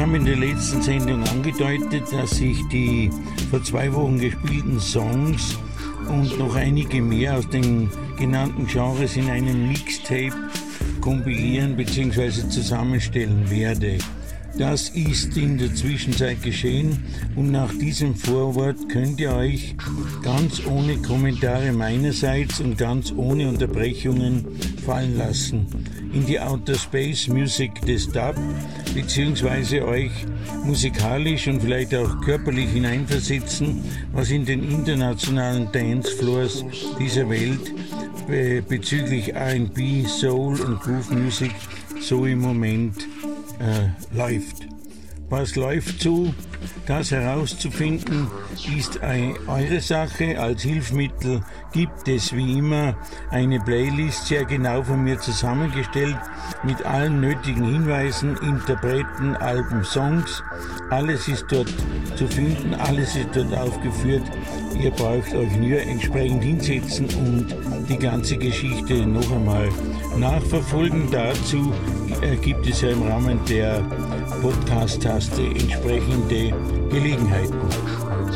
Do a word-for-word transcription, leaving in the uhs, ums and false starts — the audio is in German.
haben in der letzten Sendung angedeutet, dass ich die vor zwei Wochen gespielten Songs und noch einige mehr aus den genannten Genres in einem Mixtape kompilieren bzw. zusammenstellen werde. Das ist in der Zwischenzeit geschehen und nach diesem Vorwort könnt ihr euch ganz ohne Kommentare meinerseits und ganz ohne Unterbrechungen fallen lassen in die Outer Space Music des Dub bzw. euch musikalisch und vielleicht auch körperlich hineinversetzen, was in den internationalen Dancefloors dieser Welt be- bezüglich R and B, Soul und Groove Music so im Moment äh, läuft. Was läuft so? Das herauszufinden ist eine, eure Sache. Als Hilfsmittel gibt es wie immer eine Playlist, sehr genau von mir zusammengestellt, mit allen nötigen Hinweisen, Interpreten, Alben, Songs. Alles ist dort zu finden, alles ist dort aufgeführt. Ihr braucht euch nur entsprechend hinsetzen und die ganze Geschichte noch einmal nachverfolgen. Dazu äh, gibt es ja im Rahmen der Podcast-Taste entsprechende Gelegenheiten.